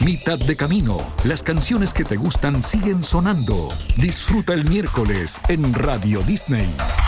Mitad de camino. Las canciones que te gustan siguen sonando. Disfruta el miércoles en Radio Disney.